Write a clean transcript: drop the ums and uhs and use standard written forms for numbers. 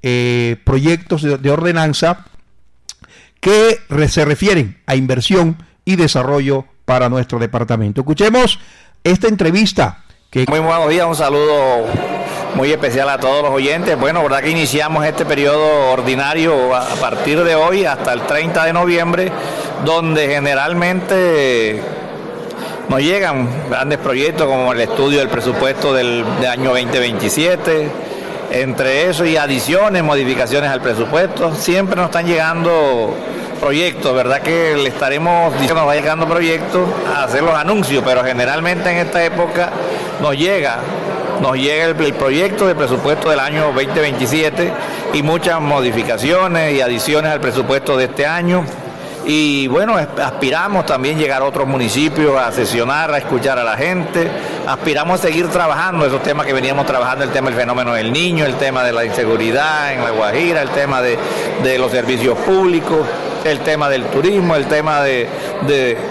proyectos de ordenanza que se refieren a inversión y desarrollo para nuestro departamento. Escuchemos esta entrevista. Muy buenos días, un saludo muy especial a todos los oyentes. Bueno, verdad que iniciamos este periodo ordinario a partir de hoy hasta el 30 de noviembre, donde generalmente nos llegan grandes proyectos como el estudio del presupuesto del año 2027, entre eso y adiciones, modificaciones al presupuesto. Siempre nos están llegando proyectos, ¿verdad? Que le estaremos diciendo, nos va llegando proyectos a hacer los anuncios, pero generalmente en esta época nos llega el proyecto de presupuesto del año 2027 y muchas modificaciones y adiciones al presupuesto de este año. Y bueno, aspiramos también llegar a otros municipios a sesionar, a escuchar a la gente. Aspiramos a seguir trabajando esos temas que veníamos trabajando, el tema del fenómeno del niño, el tema de la inseguridad en La Guajira, el tema de los servicios públicos, el tema del turismo, el tema de